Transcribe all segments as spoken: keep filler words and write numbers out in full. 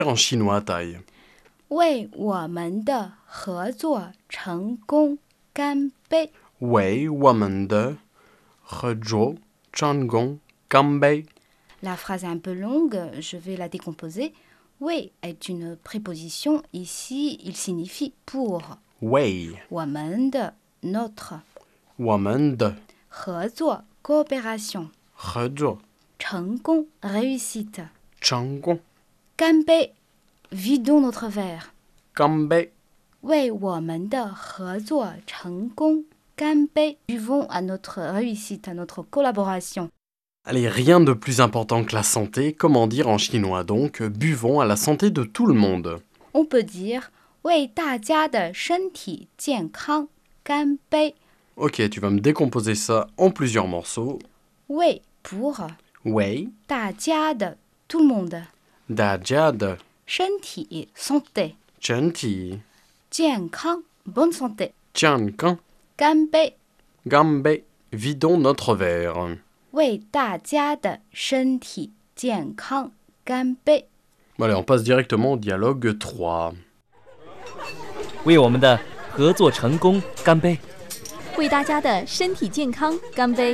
En chinois, Thaï. 为我们的合作成功干杯。 Wei woman de Hezuo Changgong Gambei. La phrase est un peu longue, je vais la décomposer. Wei est une préposition. Ici, il signifie pour. Wei 我们的 notre. woman de 合作 coopération. Hezuo 成功 réussite. Changgong 干杯 vidons notre verre. Gambei. 为我们的合作成功干杯 buvons à notre réussite, à notre collaboration. Allez, rien de plus important que la santé. Comment dire en chinois donc? Buvons à la santé de tout le monde. On peut dire 为大家的身体健康干杯。 Ok, tu vas me décomposer ça en plusieurs morceaux. 为 pour Wei 大家的 tout le monde. Dajia de 身体 santé. Chenti 健康 bonne santé. Jiankang 干杯 Gambei. Vidons notre verre. 为大家的身体健康干杯。 Bon, allez, on passe directement au dialogue trois. 为我们的合作成功干杯！ 为大家的身体健康干杯！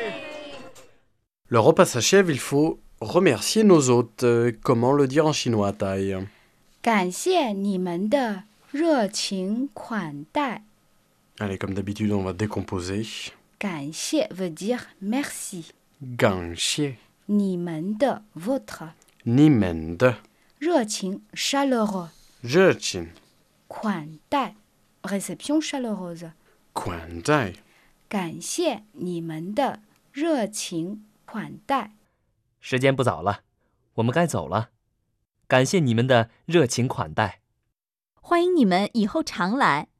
Le repas s'achève, il faut remercier nos hôtes. Euh, Comment le dire en chinois, Thaï? 感谢你们的热情款待。 Allez, comme d'habitude, on va décomposer. 感谢 veut dire merci. Ganxie 你们的 votre. Nimen de 热情 chaleureux. Zhechin 款待 réception chaleureuse. Kuandai 感谢你们的热情款待。 时间不早了，我们该走了。感谢你们的热情款待。 欢迎你们以后常来。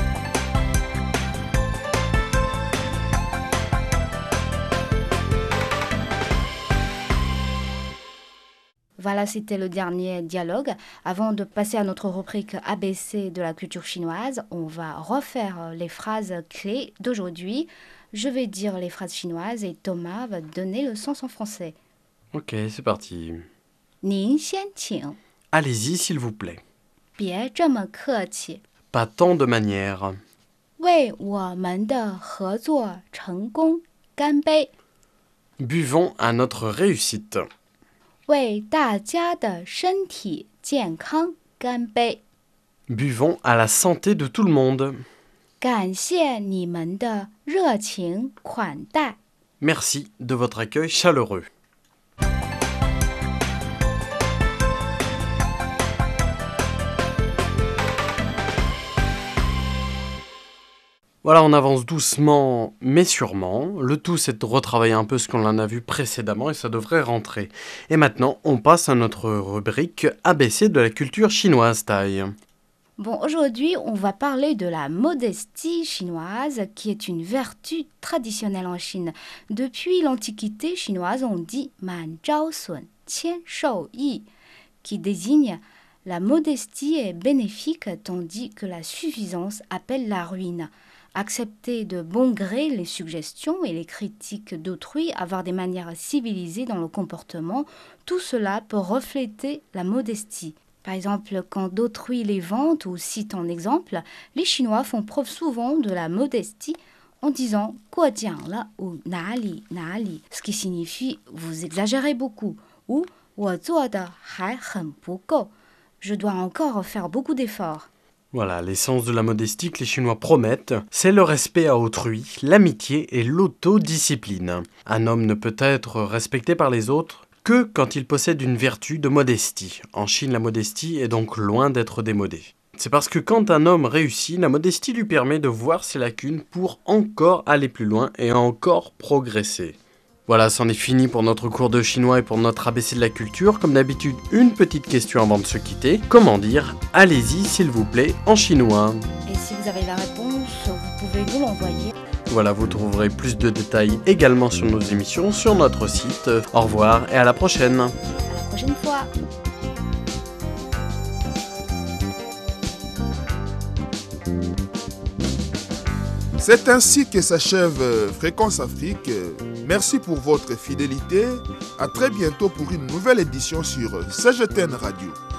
Voilà, c'était le dernier dialogue. Avant de passer à notre rubrique A B C de la culture chinoise, on va refaire les phrases clés d'aujourd'hui. Je vais dire les phrases chinoises et Thomas va donner le sens en français. Ok, c'est parti. 您先请， Allez-y, s'il vous plaît. 别这么客气。 Pas tant de manières. 为我们的合作成功干杯！ Buvons à notre réussite. 为大家的身体健康干杯！ Buvons à la santé de tout le monde. 感谢你们的热情款待。 Merci de votre accueil chaleureux. Voilà, on avance doucement mais sûrement. Le tout, c'est de retravailler un peu ce qu'on en a vu précédemment et ça devrait rentrer. Et maintenant, on passe à notre rubrique A B C de la culture chinoise, Thaï. Bon, aujourd'hui, on va parler de la modestie chinoise, qui est une vertu traditionnelle en Chine. Depuis l'Antiquité chinoise, on dit Man Zhao Sun, Qian Shou Yi, qui désigne la modestie est bénéfique tandis que la suffisance appelle la ruine. Accepter de bon gré les suggestions et les critiques d'autrui, avoir des manières civilisées dans le comportement, tout cela peut refléter la modestie. Par exemple, quand d'autrui les vante ou cite en exemple, les Chinois font preuve souvent de la modestie en disant « guo jiang le » ou « na li, na li », ce qui signifie « vous exagérez beaucoup » ou « wo zuo de hai hen bu gou », je dois encore faire beaucoup d'efforts. Voilà, l'essence de la modestie que les Chinois promettent, c'est le respect à autrui, l'amitié et l'autodiscipline. Un homme ne peut être respecté par les autres que quand il possède une vertu de modestie. En Chine, la modestie est donc loin d'être démodée. C'est parce que quand un homme réussit, la modestie lui permet de voir ses lacunes pour encore aller plus loin et encore progresser. Voilà, c'en est fini pour notre cours de chinois et pour notre A B C de la culture. Comme d'habitude, une petite question avant de se quitter. Comment dire « allez-y s'il vous plaît » en chinois? Et si vous avez la réponse, vous pouvez nous l'envoyer. Voilà, vous trouverez plus de détails également sur nos émissions sur notre site. Au revoir et à la prochaine. À la prochaine fois. C'est ainsi que s'achève Fréquence Afrique. Merci pour votre fidélité. À très bientôt pour une nouvelle édition sur C G T N Radio.